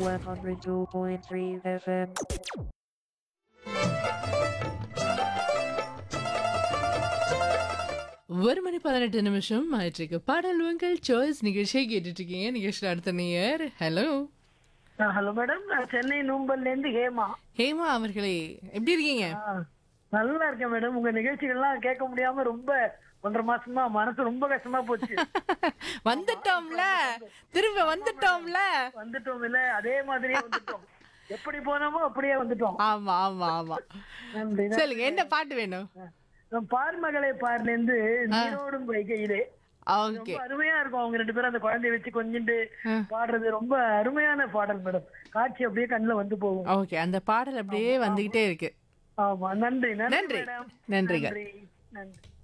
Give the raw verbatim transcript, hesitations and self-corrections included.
one oh two point three F M. ஒரு மணி பதினெட்டு நிமிஷம் ஆயிட்டிருக்கு. பாடல் உங்கள் சாய்ஸ் நிகழ்ச்சியை கேட்டுட்டு இருக்கீங்க. நிகழ்ச்சியில் அடுத்த நேயர் ஹலோ ஹலோ மேடம், நான் சென்னை நூம்பல்ல இருந்து ஹேமா. ஹேமா அவர்களே எப்படி இருக்கீங்க? ஆ, நல்லா இருக்கேன் மேடம். உங்க நிகழ்ச்சிகள்லாம் கேட்க முடியாம ரொம்ப ஒன்றரை மாசமா மனசு ரொம்ப கஷ்டமா போச்சு. வந்துட்டோம்ல, திரும்ப வந்துட்டோம்ல. வந்துட்டோம் இல்ல, அதே மாதிரியே வந்துட்டோம். எப்படி போனோமோ அப்படியே வந்துட்டோம். ஆமா ஆமா ஆமா. நன்றி, நன்றி. சொல்லுங்க, என்ன பாட்டு வேணும்? நான் பார்மகளை பார்ல இருந்து நீரோடும் வைகையிலே ஓகே ரொம்ப அருமையா இருக்கும். அவங்க ரெண்டு பேரும் அந்த குழந்தைய வச்சு கொஞ்சிட்டு பாடுறது ரொம்ப அருமையான பாடல் மேடம். காட்சி அப்படியே கண்ணுல வந்து போகும். ஓகே, அந்த பாடல் அப்படியே வந்துகிட்டே இருக்கு. ஆமா, நன்றி நன்றி நன்றி மேடம். நன்றிங்க. நன்றி நன்றி.